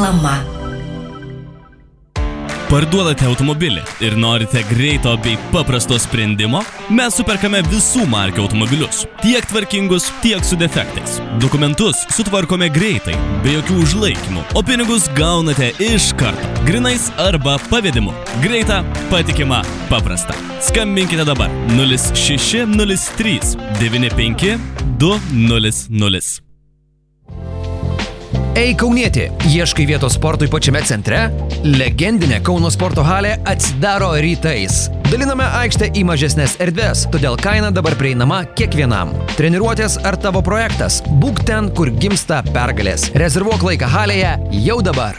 Reklama. Parduodate automobilį ir norite greito bei paprasto sprendimo? Mes superkame visų markių automobilius, tiek tvarkingus, tiek su defektais. Dokumentus sutvarkome greitai, be jokių užlaikymų, o pinigus gaunate iš karto, grinais arba pavedimu. Greita, patikima, paprasta. Skambinkite dabar 0603 95 200. Ei kaunieti, ieškai vietos sportui pačiame centre? Legendinė Kauno sporto halė atsidaro rytais. Daliname aikštę į mažesnės erdvės, todėl kaina dabar prieinama kiekvienam. Treniruotės ar tavo projektas? Būk ten, kur gimsta pergalės. Rezervuok laiką halėje jau dabar.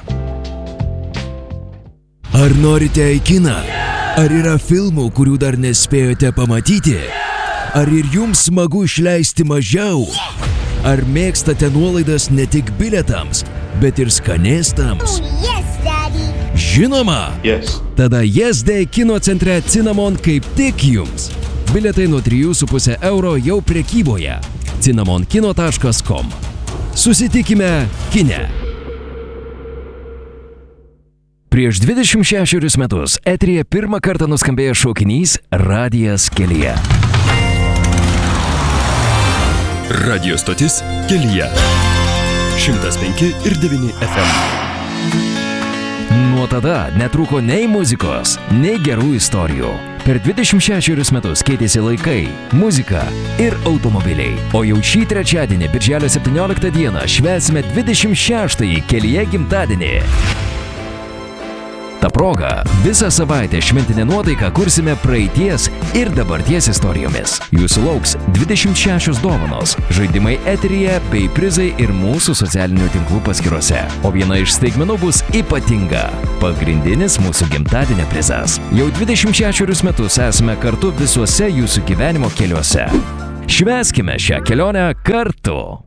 Ar norite į kiną? Ar yra filmų, kurių dar nespėjote pamatyti? Ar ir jums smagu išleisti mažiau? Ar mėgstate nuolaidas ne tik bilietams, bet ir skanėstams? Yes, Daddy. Žinoma! Yes. Tada Yes Day kino centre Cinnamon kaip tik jums. Bilietai nuo 3,5 € jau prekyboje. cinnamonkino.com. Susitikime kine. Prieš 26 metus eteryje pirmą kartą nuskambėjo šaukinys Radijas kelyje. Radio stotis kelyje. 105,9 FM. Nuo tada netrūko nei muzikos, nei gerų istorijų. Per 26 metus keitėsi laikai, muzika ir automobiliai. O jau šį trečiadienį, birželio 17 dieną, švęsime 26-ąjį kelyje gimtadienį. Ta proga, visą savaitę šventinę nuotaiką kursime praeities ir dabarties istorijomis. Jūsų lauks 26 dovanos, žaidimai eteryje bei prizai ir mūsų socialinių tinklų paskyrose. O viena iš staigmenų bus ypatinga – pagrindinis mūsų gimtadienio prizas. Jau 26 metus esame kartu visuose jūsų gyvenimo keliuose. Švęskime šią kelionę kartu.